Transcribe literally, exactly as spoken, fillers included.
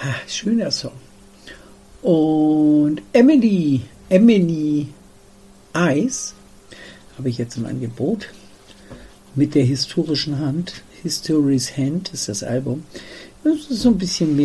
Ah, schöner Song. Und Emily, Emily Eyes habe ich jetzt im Angebot. Mit der historischen Hand. History's Hand ist das Album. Das ist so ein bisschen mehr